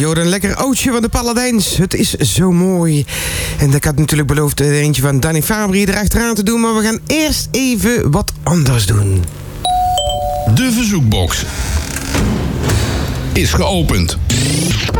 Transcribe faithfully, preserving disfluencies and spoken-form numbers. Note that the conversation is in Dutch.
hoorde een lekker oudje van de Paladijns. Het is zo mooi. En ik had natuurlijk beloofd er eentje van Danny Fabri erachteraan te doen, maar we gaan eerst even wat anders doen. De verzoekbox is geopend.